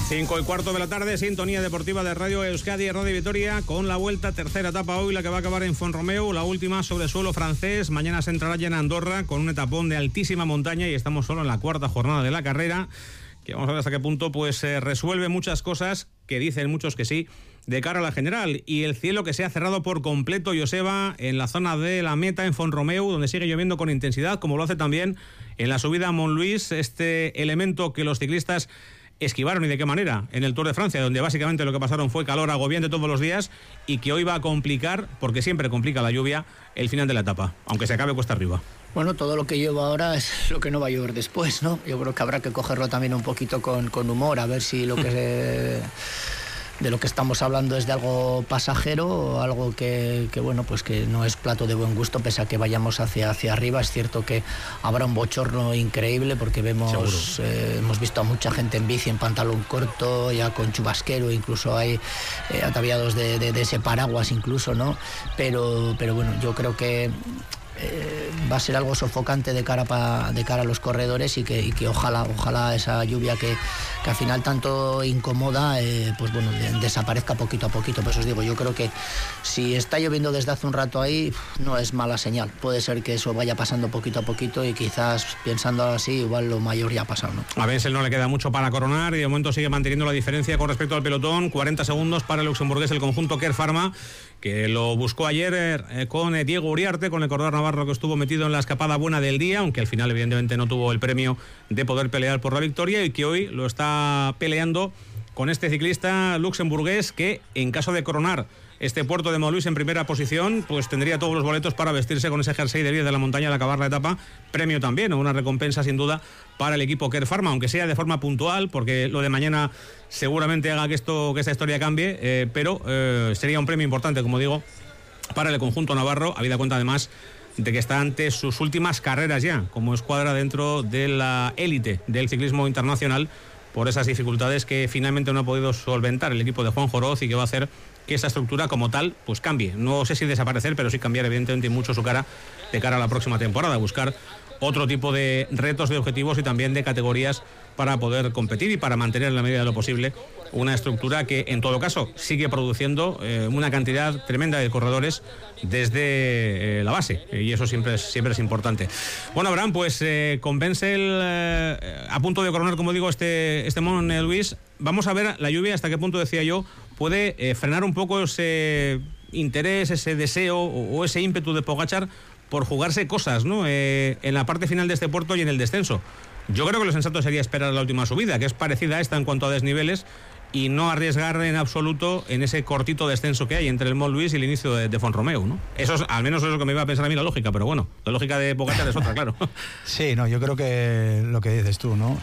5:15 de la tarde, sintonía deportiva de Radio Euskadi y Radio Vitoria, con la vuelta, tercera etapa hoy, la que va a acabar en Font-Romeu, la última sobre suelo francés. Mañana se entrará ya en Andorra con un etapón de altísima montaña y estamos solo en la cuarta jornada de la carrera, que vamos a ver hasta qué punto pues resuelve muchas cosas, que dicen muchos que sí, de cara a la general. Y el cielo que se ha cerrado por completo, Joseba, en la zona de la meta en Font-Romeu, donde sigue lloviendo con intensidad, como lo hace también en la subida a Montluís, este elemento que los ciclistas esquivaron, y de qué manera, en el Tour de Francia, donde básicamente lo que pasaron fue calor agobiante todos los días y que hoy va a complicar, porque siempre complica la lluvia, el final de la etapa, aunque se acabe cuesta arriba. Bueno, todo lo que llueva ahora es lo que no va a llover después, ¿no? Yo creo que habrá que cogerlo también un poquito con humor, a ver si lo que de lo que estamos hablando es de algo pasajero o algo que bueno, pues que no es plato de buen gusto, pese a que vayamos hacia arriba. Es cierto que habrá un bochorno increíble, porque hemos visto a mucha gente en bici en pantalón corto, ya con chubasquero, incluso hay ataviados de ese paraguas incluso, ¿no? Pero bueno, yo creo que va a ser algo sofocante de cara a los corredores, y que ojalá esa lluvia que al final tanto incomoda, pues bueno, desaparezca poquito a poquito. Por eso os digo, yo creo que si está lloviendo desde hace un rato ahí, no es mala señal. Puede ser que eso vaya pasando poquito a poquito, y quizás pensando así, igual lo mayor ya ha pasado, ¿no? A Bensel no le queda mucho para coronar y de momento sigue manteniendo la diferencia con respecto al pelotón. 40 segundos para el luxemburgués, el conjunto Care Pharma, que lo buscó ayer con Diego Uriarte, con el corredor navarro que estuvo metido en la escapada buena del día, aunque al final evidentemente no tuvo el premio de poder pelear por la victoria, y que hoy lo está peleando con este ciclista luxemburgués, que en caso de coronar este puerto de Montluís en primera posición, pues tendría todos los boletos para vestirse con ese jersey de 10 de la montaña al acabar la etapa. Premio también, o una recompensa sin duda para el equipo Care Pharma, aunque sea de forma puntual, porque lo de mañana seguramente haga que esta historia cambie, pero sería un premio importante, como digo, para el conjunto navarro, habida cuenta además de que está ante sus últimas carreras ya como escuadra dentro de la élite del ciclismo internacional, por esas dificultades que finalmente no ha podido solventar el equipo de Juan Joroz, y que va a hacer que esa estructura como tal pues cambie. No sé si desaparecer, pero sí cambiar evidentemente mucho su cara de cara a la próxima temporada, buscar otro tipo de retos, de objetivos y también de categorías para poder competir y para mantener en la medida de lo posible una estructura que en todo caso sigue produciendo una cantidad tremenda de corredores desde la base, y eso siempre es importante. Bueno, Abraham, pues con Bensel a punto de coronar, como digo, este Montluís, vamos a ver la lluvia hasta qué punto, decía yo, puede frenar un poco ese interés, ese deseo o ese ímpetu de Pogačar por jugarse cosas, ¿no? En la parte final de este puerto y en el descenso. Yo creo que lo sensato sería esperar la última subida, que es parecida a esta en cuanto a desniveles, y no arriesgar en absoluto en ese cortito descenso que hay entre el Montluís y el inicio de Font-Romeu, ¿no? Eso es, al menos eso es lo que me iba a pensar a mí la lógica, pero bueno, la lógica de Pogačar es otra, claro. Sí, no, yo creo que lo que dices tú, ¿no?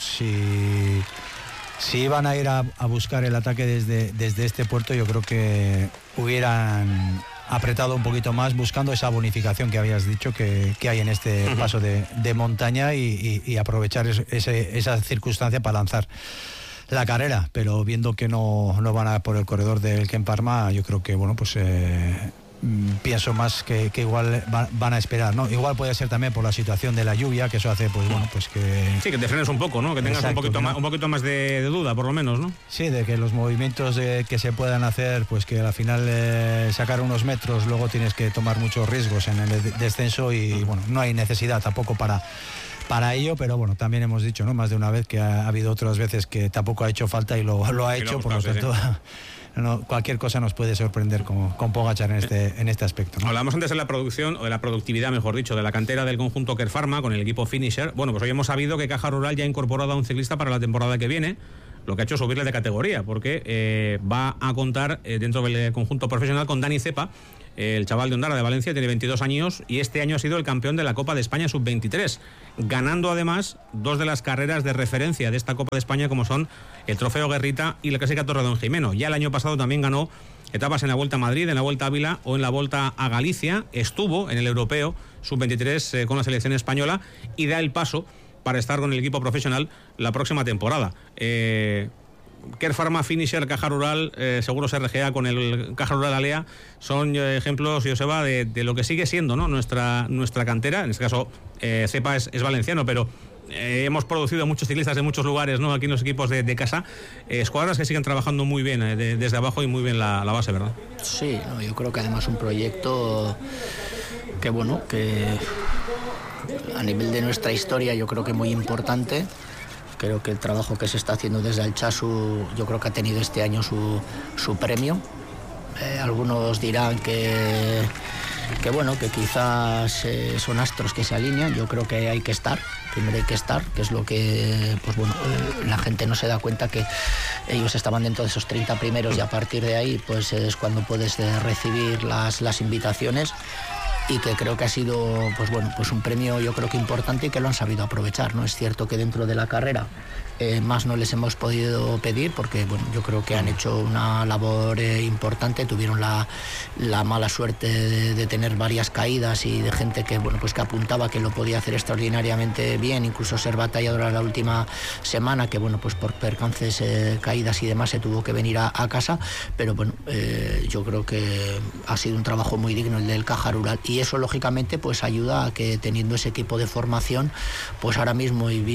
Si iban a ir a buscar el ataque desde este puerto, yo creo que hubieran apretado un poquito más, buscando esa bonificación que habías dicho que hay en este paso de montaña, y aprovechar esa circunstancia para lanzar la carrera. Pero viendo que no van a por el corredor del Care Pharma, yo creo que bueno, pues pienso más que igual van a esperar, ¿no? Igual puede ser también por la situación de la lluvia, que eso hace, pues bueno, pues que sí, que te frenes un poco, ¿no? Que tengas exacto, un poquito más de duda, por lo menos, ¿no? Sí, de que los movimientos que se puedan hacer, pues que al final sacar unos metros, luego tienes que tomar muchos riesgos en el descenso, y bueno, no hay necesidad tampoco para ello, pero bueno, también hemos dicho, ¿no?, más de una vez, que ha habido otras veces que tampoco ha hecho falta y lo ha hecho, por lo tanto no, cualquier cosa nos puede sorprender con Pogačar en este aspecto, ¿no? Hablábamos antes de la producción, o de la productividad, mejor dicho, de la cantera del conjunto Care Pharma con el equipo Finisher. Bueno, pues hoy hemos sabido que Caja Rural ya ha incorporado a un ciclista para la temporada que viene, lo que ha hecho subirle de categoría, porque va a contar dentro del conjunto profesional con Dani Cepa, el chaval de Ondara de Valencia, tiene 22 años y este año ha sido el campeón de la Copa de España Sub-23, ganando además dos de las carreras de referencia de esta Copa de España, como son el Trofeo Guerrita y la Clásica Torredón Jimeno. Ya el año pasado también ganó etapas en la Vuelta a Madrid, en la Vuelta a Ávila o en la Vuelta a Galicia. Estuvo en el Europeo Sub-23 con la selección española, y da el paso para estar con el equipo profesional la próxima temporada. Care Pharma, Finisher, Caja Rural, Seguros RGA con el Caja Rural Alea son ejemplos, Joseba, de lo que sigue siendo, ¿no?, nuestra cantera. En este caso Cepa es valenciano, pero hemos producido muchos ciclistas en muchos lugares, ¿no? Aquí en los equipos de casa, escuadras que siguen trabajando muy bien desde abajo y muy bien la base, ¿verdad? Sí, no, yo creo que además un proyecto que a nivel de nuestra historia yo creo que muy importante. Creo que el trabajo que se está haciendo desde Altsasu yo creo que ha tenido este año su premio. Algunos dirán que quizás son astros que se alinean. Yo creo que hay que estar, primero hay que estar, que es lo que la gente no se da cuenta, que ellos estaban dentro de esos 30 primeros y a partir de ahí pues es cuando puedes recibir las invitaciones, y que creo que ha sido un premio yo creo que importante y que lo han sabido aprovechar, ¿no? Es cierto que dentro de la carrera más no les hemos podido pedir porque yo creo que han hecho una labor importante. Tuvieron la mala suerte de tener varias caídas y de gente que que apuntaba que lo podía hacer extraordinariamente bien, incluso ser batalladora la última semana, que por percances, caídas y demás se tuvo que venir a casa, pero yo creo que ha sido un trabajo muy digno el del Caja Rural, y eso lógicamente pues ayuda a que, teniendo ese equipo de formación, pues ahora mismo y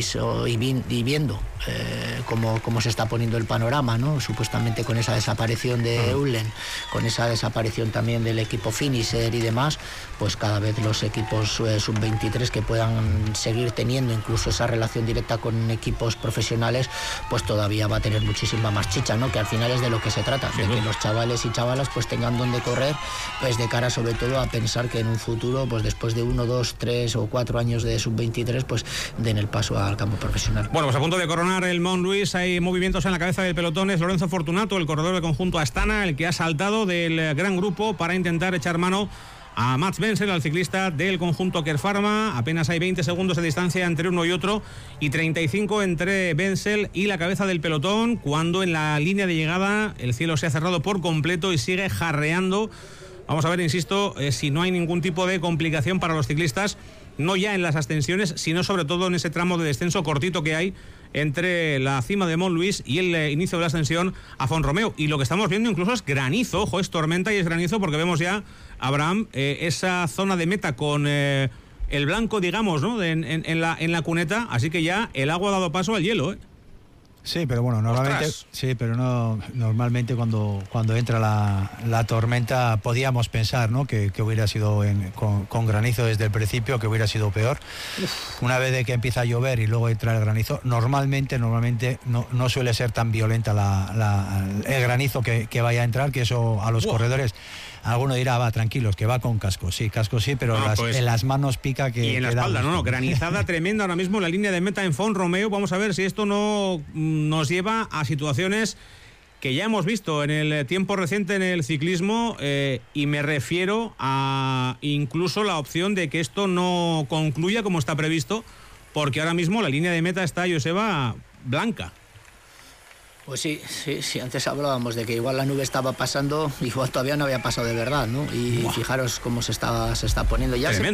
viendo cómo se está poniendo el panorama, ¿no? Supuestamente con esa desaparición de Eulen, con esa desaparición también del equipo Finisher y demás, pues cada vez los equipos sub-23 que puedan seguir teniendo incluso esa relación directa con equipos profesionales, pues todavía va a tener muchísima más chicha, ¿no? Que al final es de lo que se trata, de que los chavales y chavalas pues tengan donde correr, pues de cara sobre todo a pensar que en un futuro, pues después de 1, 2, 3 o 4 años de sub-23, pues den el paso al campo profesional. Bueno, pues a punto de coronar el Montluís, hay movimientos en la cabeza del pelotón. Es Lorenzo Fortunato, el corredor del conjunto Astana, el que ha saltado del gran grupo para intentar echar mano a Mats Bensel, al ciclista del conjunto Care Pharma. Apenas hay 20 segundos de distancia entre uno y otro y 35 entre Bensel y la cabeza del pelotón, cuando en la línea de llegada el cielo se ha cerrado por completo y sigue jarreando. Vamos a ver, insisto, si no hay ningún tipo de complicación para los ciclistas, no ya en las ascensiones, sino sobre todo en ese tramo de descenso cortito que hay entre la cima de Montluís y el inicio de la ascensión a Font-Romeu. Y lo que estamos viendo incluso es granizo, ojo, es tormenta y es granizo, porque vemos ya, Abraham, esa zona de meta con el blanco, digamos, ¿no? en la cuneta, así que ya el agua ha dado paso al hielo, ¿eh? Sí, pero bueno, normalmente, normalmente cuando entra la tormenta podíamos pensar, ¿no? que hubiera sido con granizo desde el principio, que hubiera sido peor. Una vez de que empieza a llover y luego entra el granizo, normalmente no suele ser tan violenta el granizo que vaya a entrar, que eso a los corredores. Alguno dirá, va, tranquilos, que va con casco, sí, pero en las manos pica que... Y en la espalda, granizada tremenda ahora mismo en la línea de meta en Font-Romeu. Vamos a ver si esto no nos lleva a situaciones que ya hemos visto en el tiempo reciente en el ciclismo, y me refiero a incluso la opción de que esto no concluya como está previsto, porque ahora mismo la línea de meta está, Joseba, blanca. Pues sí, antes hablábamos de que igual la nube estaba pasando, igual todavía no había pasado de verdad, ¿no? Y fijaros cómo se está poniendo. Ya tremendo,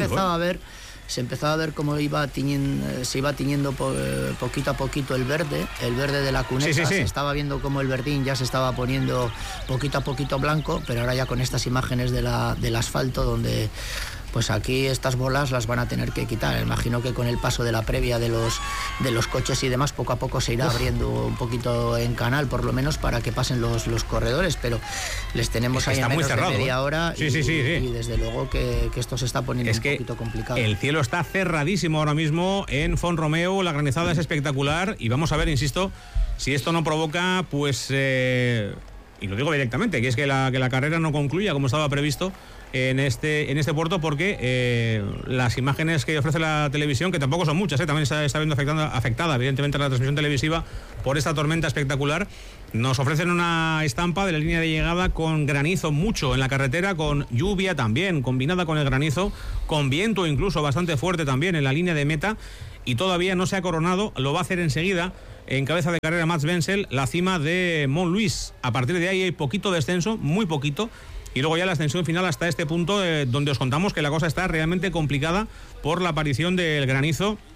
se empezaba a ver cómo se iba tiñendo poquito a poquito el verde de la cuneta. Sí. Se estaba viendo cómo el verdín ya se estaba poniendo poquito a poquito blanco, pero ahora ya con estas imágenes del asfalto, donde pues aquí estas bolas las van a tener que quitar. Imagino que con el paso de la previa de los coches y demás, poco a poco se irá abriendo un poquito en canal, por lo menos para que pasen los corredores, pero les tenemos ahí en menos de media hora. Y desde luego que esto se está poniendo un poquito complicado. El cielo está cerradísimo ahora mismo en Font-Romeu, la granizada es espectacular, y vamos a ver, insisto, si esto no provoca, pues, y lo digo directamente, que es que la carrera no concluya como estaba previsto en este puerto, porque las imágenes que ofrece la televisión, que tampoco son muchas, también está viendo afectada evidentemente la transmisión televisiva por esta tormenta espectacular, nos ofrecen una estampa de la línea de llegada con granizo mucho en la carretera, con lluvia también combinada con el granizo, con viento incluso bastante fuerte también en la línea de meta, y todavía no se ha coronado, lo va a hacer enseguida en cabeza de carrera Mats Bensel, la cima de Montluís. A partir de ahí hay poquito descenso, muy poquito, y luego ya la ascensión final hasta este punto, donde os contamos que la cosa está realmente complicada por la aparición del granizo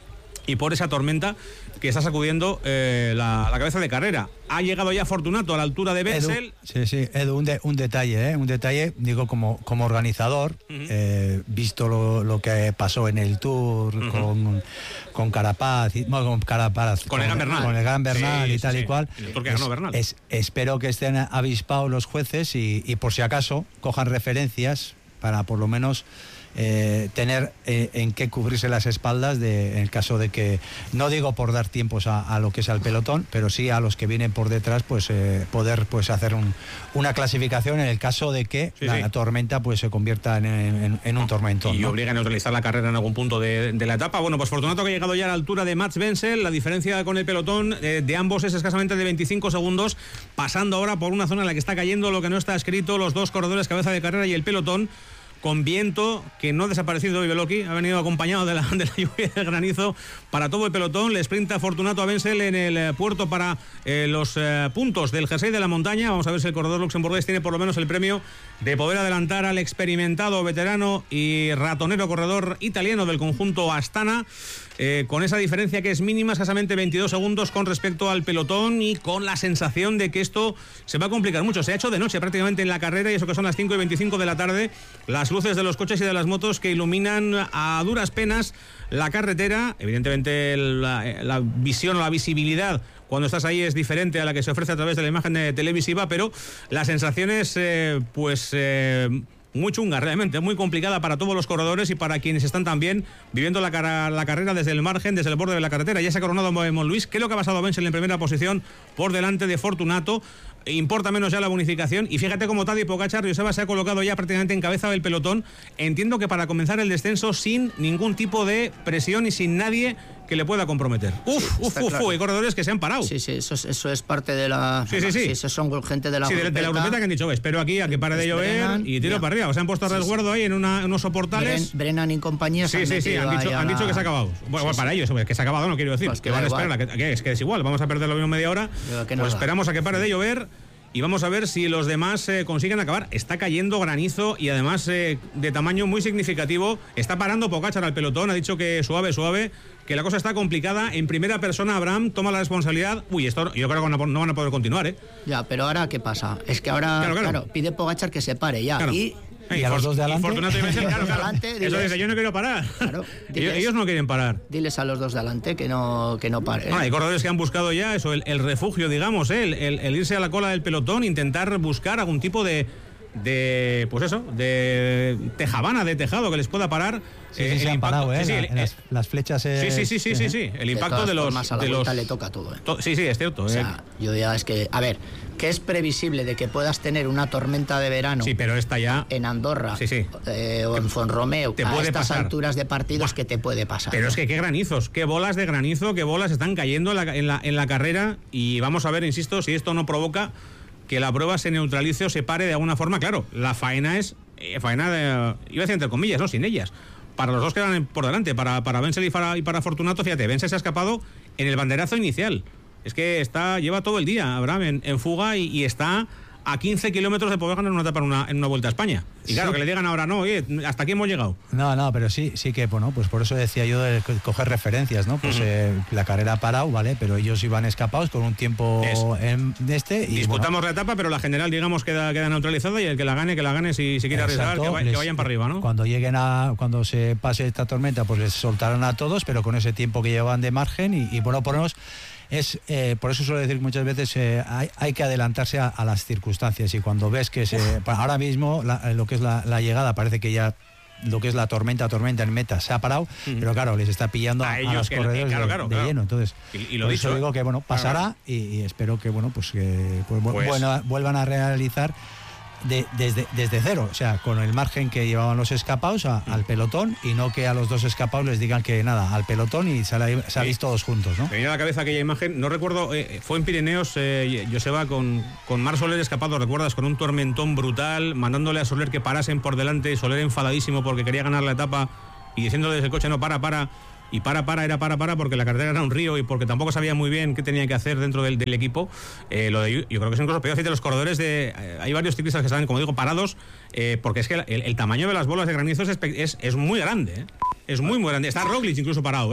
y por esa tormenta que está sacudiendo la cabeza de carrera. Ha llegado ya Fortunato a la altura de Wenzel. Edu, un detalle, digo, como organizador, visto lo que pasó en el Tour con Carapaz, con el Gran Bernal y tal y cual. El Tour que ganó Bernal. Espero que estén avispados los jueces y por si acaso cojan referencias para por lo menos tener en qué cubrirse las espaldas en el caso de que, no digo por dar tiempos a lo que es al pelotón, pero sí a los que vienen por detrás, pues poder pues hacer una clasificación en el caso de que la tormenta pues se convierta en un tormentón, y obliga a neutralizar la carrera en algún punto de la etapa. Bueno, pues Fortunato, que ha llegado ya a la altura de Mats Wenzel. La diferencia con el pelotón de ambos es escasamente de 25 segundos, pasando ahora por una zona en la que está cayendo lo que no está escrito, los dos corredores cabeza de carrera y el pelotón, con viento que no ha desaparecido. Beloki ha venido acompañado de la lluvia de granizo para todo el pelotón. Le sprinta Fortunato a Wenzel en el puerto para los puntos del jersey de la montaña. Vamos a ver si el corredor luxemburgués tiene por lo menos el premio de poder adelantar al experimentado, veterano y ratonero corredor italiano del conjunto Astana, con esa diferencia que es mínima, escasamente 22 segundos con respecto al pelotón, y con la sensación de que esto se va a complicar mucho. Se ha hecho de noche prácticamente en la carrera, y eso que son las 5:25 de la tarde. Las luces de los coches y de las motos que iluminan a duras penas la carretera. Evidentemente la visión o la visibilidad cuando estás ahí es diferente a la que se ofrece a través de la imagen televisiva, pero la sensación es muy chunga, realmente muy complicada para todos los corredores y para quienes están también viviendo la carrera desde el margen, desde el borde de la carretera. Ya se ha coronado Montluís. ¿Qué es lo que ha pasado a Wenzel en primera posición por delante de Fortunato? Importa menos ya la bonificación, y fíjate cómo Tadej Pogačar, Joseba, se ha colocado ya prácticamente en cabeza del pelotón. Entiendo que para comenzar el descenso sin ningún tipo de presión y sin nadie que le pueda comprometer. Hay corredores que se han parado. Sí, eso es parte de la... Sí. Eso son gente de la grupeta. De la grupeta que han dicho, espero aquí a que pare de llover Brennan, y tiro para arriba. O sea, han puesto a resguardo ahí en unos soportales. Brennan y compañía. Sí, han dicho que se ha acabado. Bueno, para ellos, que se ha acabado no quiero decir. Pues que van a esperar, que es igual, vamos a perder lo mismo media hora. Pues esperamos a que pare de llover. Y vamos a ver si los demás consiguen acabar. Está cayendo granizo y además de tamaño muy significativo. Está parando Pogačar al pelotón. Ha dicho que suave, que la cosa está complicada. En primera persona, Abraham toma la responsabilidad. Esto yo creo que no van a poder continuar, Ya, pero ahora, ¿qué pasa? Es que ahora, claro, pide Pogačar que se pare ya. Claro. Y a los dos de adelante. Fortunato y Wenzel, claro. Eso dice, yo no quiero parar. Claro, ellos no quieren parar. Diles a los dos de adelante que no paren. Hay corredores que han buscado ya eso, el refugio, digamos, el irse a la cola del pelotón, intentar buscar algún tipo de tejabana, de tejado que les pueda parar. Se han parado, las flechas. Sí. El impacto de los. A la vuelta le toca todo. Sí, es cierto. O sea, yo ya es que, a ver, que es previsible de que puedas tener una tormenta de verano. Sí, pero esta ya. En Andorra. O en Fonromeu. Te puede estas pasar. Alturas de partidos que te puede pasar. Pero es que qué granizos, qué bolas de granizo, qué bolas están cayendo en la carrera. Y vamos a ver, insisto, si esto no provoca que la prueba se neutralice o se pare de alguna forma. Claro, la faena es faena de, iba a decir entre comillas, no, sin ellas, para los dos que van por delante, para Wenzel y para Fortunato. Fíjate, Wenzel se ha escapado en el banderazo inicial. Es que lleva todo el día Abraham en fuga y está a 15 kilómetros de poder ganar una etapa en una Vuelta a España. Y claro, que le digan ahora, no, oye, hasta aquí hemos llegado. No, pero sí que, bueno, pues por eso decía yo de coger referencias, ¿no? Pues la carrera ha parado, ¿vale? Pero ellos iban escapados con un tiempo y disputamos la etapa, pero la general, digamos, queda neutralizada, y el que la gane si quiere arriesgar, que vayan para arriba, ¿no? Cuando se pase esta tormenta, pues les soltarán a todos, pero con ese tiempo que llevan de margen y bueno, ponemos... por eso suelo decir muchas veces hay que adelantarse a las circunstancias, y cuando ves que ahora mismo lo que es la llegada parece que ya lo que es la tormenta en meta se ha parado, pero claro, les está pillando a los corredores de lleno. Entonces, y lo por dicho, eso digo que bueno, pasará y espero que bueno, pues que vuelvan a realizar desde cero, o sea, con el margen que llevaban los escapados al pelotón, y no que a los dos escapados les digan que nada, al pelotón y salís todos juntos, ¿no? Me viene a la cabeza aquella imagen, no recuerdo, fue en Pirineos, Joseba, con Marc Soler escapado, ¿recuerdas? Con un tormentón brutal, mandándole a Soler que parasen por delante, Soler enfadadísimo porque quería ganar la etapa y diciéndole desde el coche, no, para, y para porque la carretera era un río y porque tampoco sabía muy bien qué tenía que hacer dentro del equipo. Yo creo que es incluso peor. Fíjate, los corredores hay varios ciclistas que están, como digo, parados, porque es que el tamaño de las bolas de granizo es muy grande, es muy grande. Está Roglic incluso parado,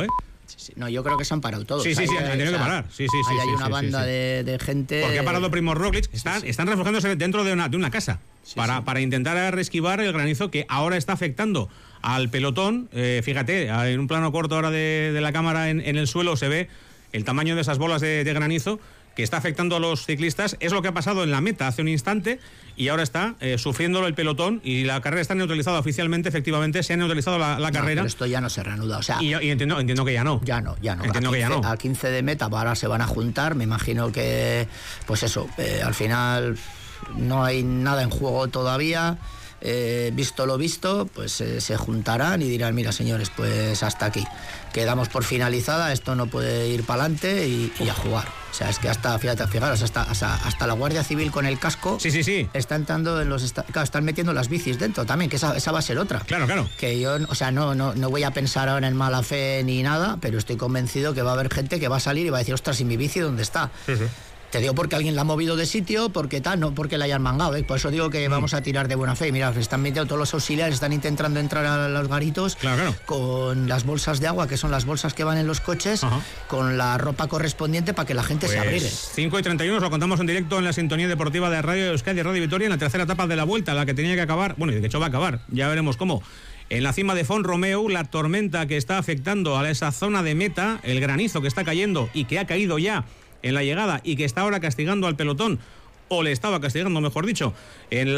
Sí. No, yo creo que se han parado todos. Sí, han tenido que parar. Hay una banda de gente... Porque ha parado Primož Roglič. Están refugiándose dentro de una casa para intentar esquivar el granizo que ahora está afectando al pelotón. Fíjate, en un plano corto ahora de la cámara en el suelo se ve el tamaño de esas bolas de granizo que está afectando a los ciclistas. Es lo que ha pasado en la meta hace un instante y ahora está sufriéndolo el pelotón y la carrera está neutralizada oficialmente. Efectivamente, se ha neutralizado la carrera. Pero esto ya no se reanuda. O sea, y entiendo que ya no. Ya no. Entiendo que ya no. A 15 de meta ahora se van a juntar. Me imagino que, pues eso, al final no hay nada en juego todavía. Visto lo visto, pues se juntarán y dirán, mira señores, pues hasta aquí, quedamos por finalizada, esto no puede ir para adelante y a jugar. O sea, es que fijaros, hasta la Guardia Civil con el casco está entrando en están metiendo las bicis dentro también, que esa va a ser otra. Claro. Que yo, o sea, no voy a pensar ahora en mala fe ni nada, pero estoy convencido que va a haber gente que va a salir y va a decir, ostras, ¿y mi bici dónde está? Sí. Te digo porque alguien la ha movido de sitio, porque tal, no porque la hayan mangado, ¿eh? Por eso digo que vamos a tirar de buena fe. Mira, están metiendo todos los auxiliares, están intentando entrar a los garitos con las bolsas de agua, que son las bolsas que van en los coches, con la ropa correspondiente para que la gente se abrigue. 5:31, os lo contamos en directo en la sintonía deportiva de Radio Euskadi, Radio Vitoria, en la tercera etapa de la Vuelta, la que tenía que acabar, bueno, y de hecho va a acabar, ya veremos cómo. En la cima de Font-Romeu, la tormenta que está afectando a esa zona de meta, el granizo que está cayendo y que ha caído ya en la llegada y que está ahora castigando al pelotón, o le estaba castigando, mejor dicho, en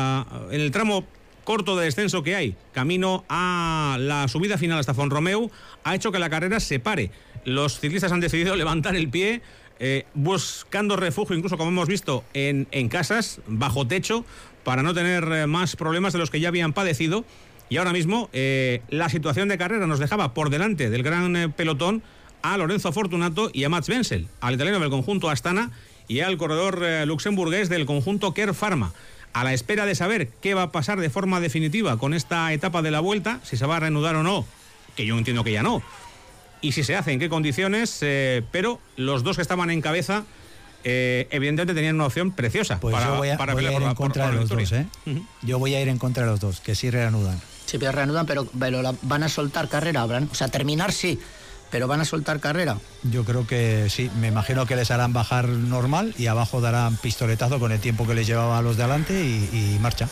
el tramo corto de descenso que hay, camino a la subida final hasta Font-Romeu, ha hecho que la carrera se pare. Los ciclistas han decidido levantar el pie, buscando refugio, incluso como hemos visto, en casas, bajo techo, para no tener más problemas de los que ya habían padecido. Y ahora mismo la situación de carrera nos dejaba por delante del gran pelotón a Lorenzo Fortunato y a Mats Wenzel, al italiano del conjunto Astana y al corredor luxemburgués del conjunto Kern Pharma, a la espera de saber qué va a pasar de forma definitiva con esta etapa de la Vuelta, si se va a reanudar o no, que yo entiendo que ya no, y si se hace, en qué condiciones, pero los dos que estaban en cabeza evidentemente tenían una opción preciosa pues para ir en contra de los dos, ¿eh? Yo voy a ir en contra de los dos, que sí reanudan. Sí, pero reanudan, pero van a soltar carrera, o sea, terminar sí, pero van a soltar carrera. Yo creo que sí, me imagino que les harán bajar normal y abajo darán pistoletazo con el tiempo que les llevaba a los de adelante y marcha.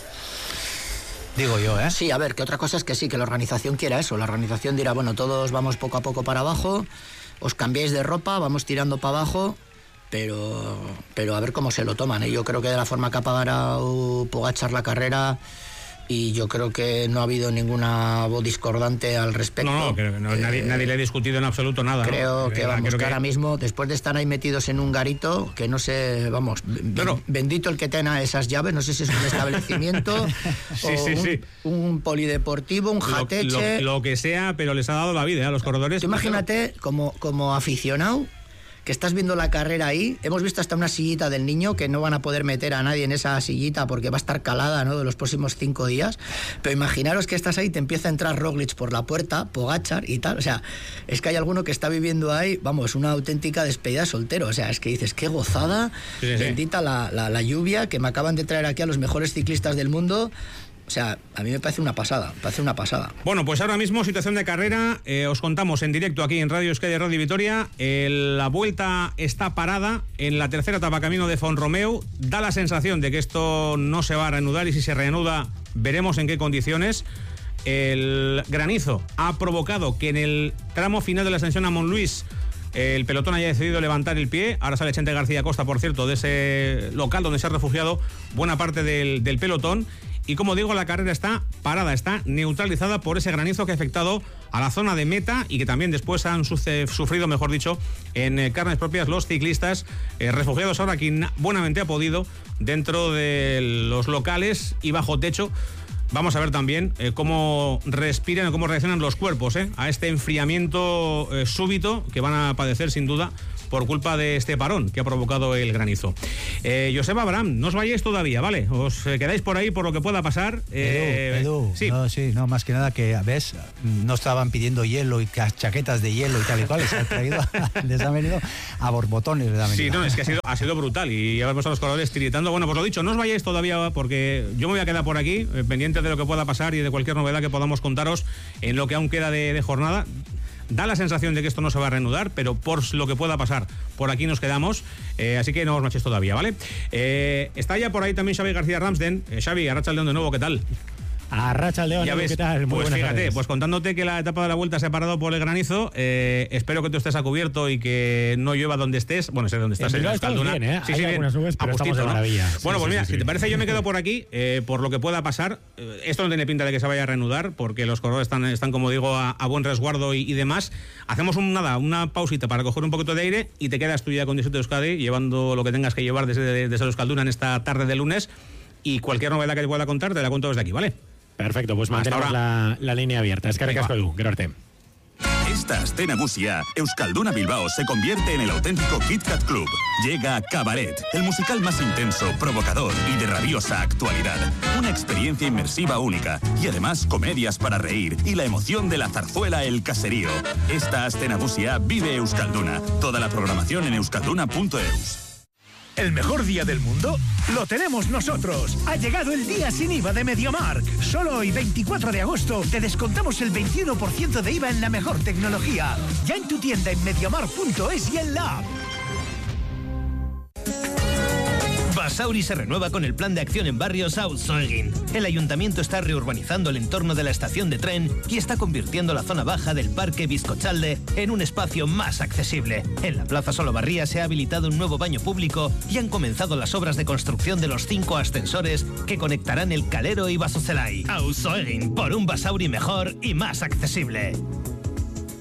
Digo yo, ¿eh? Sí, a ver, que otra cosa es que sí, que la organización quiera eso. La organización dirá, bueno, todos vamos poco a poco para abajo, os cambiáis de ropa, vamos tirando para abajo, pero a ver cómo se lo toman, ¿eh? Yo creo que de la forma que apagará Pogačar la carrera, y yo creo que no ha habido ninguna voz discordante al respecto. No, nadie le ha discutido en absoluto nada. Creo que ahora mismo, después de estar ahí metidos en un garito, que no sé, vamos, bendito el que tenga esas llaves, no sé si es un establecimiento un polideportivo, un jateche. Lo que sea, pero les ha dado la vida a los corredores. Tú imagínate, como aficionado, que estás viendo la carrera ahí, hemos visto hasta una sillita del niño que no van a poder meter a nadie en esa sillita porque va a estar calada, ¿no?, de los próximos 5 días, pero imaginaros que estás ahí, te empieza a entrar Roglič por la puerta, Pogačar y tal, o sea, es que hay alguno que está viviendo ahí, vamos, una auténtica despedida de soltero, o sea, es que dices, qué gozada, bendita la lluvia, que me acaban de traer aquí a los mejores ciclistas del mundo. O sea, a mí me parece una pasada, Bueno, pues ahora mismo, situación de carrera, os contamos en directo aquí en Radio Euskadi, Radio Vitoria. La Vuelta está parada en la tercera etapa camino de Font-Romeu. Da la sensación de que esto no se va a reanudar y si se reanuda veremos en qué condiciones. El granizo ha provocado que en el tramo final de la ascensión a Montluís el pelotón haya decidido levantar el pie. Ahora sale Chente García Costa, por cierto, de ese local donde se ha refugiado buena parte del pelotón. Y como digo, la carrera está parada, está neutralizada por ese granizo que ha afectado a la zona de meta y que también después han sufrido, mejor dicho, en carnes propias los ciclistas, refugiados ahora quien buenamente ha podido dentro de los locales y bajo techo. Vamos a ver también cómo respiran o cómo reaccionan los cuerpos a este enfriamiento súbito que van a padecer sin duda por culpa de este parón que ha provocado el granizo. Joseba Abraham, no os vayáis todavía, ¿vale? Os quedáis por ahí por lo que pueda pasar. Edu, sí. No, más que nada que, ¿ves? No estaban pidiendo hielo y chaquetas de hielo y tal y cual, les han venido a borbotones. Sí, no, es que ha sido brutal y ya vemos a los corredores tiritando. Bueno, pues lo dicho, no os vayáis todavía porque yo me voy a quedar por aquí, pendiente de lo que pueda pasar y de cualquier novedad que podamos contaros en lo que aún queda de jornada. Da la sensación de que esto no se va a reanudar, pero por lo que pueda pasar, por aquí nos quedamos. Así que no os marchéis todavía, ¿vale? Está ya por ahí también Xavi García Ramsden. Xavi, arratsaldeon de nuevo, ¿qué tal? Arratsaldeon, ¿qué tal? Muy pues fíjate, tardes. pues contándote que la etapa de la vuelta se ha parado por el granizo. Espero que tú estés a cubierto y que no llueva donde estés. Bueno, sé dónde estás. En Euskalduna. Bien, ¿eh? Sí, hay algunas nubes, pero estamos de maravilla. Bueno, pues mira, sí. si te parece, yo me quedo por aquí, por lo que pueda pasar. Esto no tiene pinta de que se vaya a reanudar, porque los corredores están como digo, a buen resguardo y demás. Hacemos una pausita para coger un poquito de aire y te quedas tú ya con Distrito Euskadi, llevando lo que tengas que llevar desde Euskalduna en esta tarde de lunes. Y cualquier novedad que te pueda contar, te la cuento desde aquí, ¿vale? Perfecto, pues mantenemos la línea abierta. Eskerrik asko du, gero arte. Esta Aste Nagusia, Euskalduna Bilbao se convierte en el auténtico Kit Kat Club. Llega Cabaret, el musical más intenso, provocador y de rabiosa actualidad. Una experiencia inmersiva única y además comedias para reír y la emoción de la zarzuela El Caserío. Esta Aste Nagusia vive Euskalduna. Toda la programación en euskalduna.eus. ¿El mejor día del mundo? ¡Lo tenemos nosotros! Ha llegado el día sin IVA de MediaMarkt. Solo hoy, 24 de agosto, te descontamos el 21% de IVA en la mejor tecnología. Ya en tu tienda en MediaMarkt.es y en la app. Basauri se renueva con el plan de acción en barrios Outzoegin. El ayuntamiento está reurbanizando el entorno de la estación de tren y está convirtiendo la zona baja del Parque Bizkotxalde en un espacio más accesible. En la Plaza Solobarría se ha habilitado un nuevo baño público y han comenzado las obras de construcción de los 5 ascensores que conectarán el Calero y Basozelai. Outzoegin, por un Basauri mejor y más accesible.